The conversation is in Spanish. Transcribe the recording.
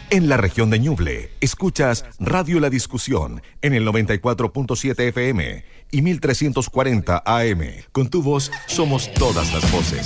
En la región de Ñuble, escuchas Radio La Discusión en el 94.7 FM y 1340 AM. Con tu voz somos todas las voces.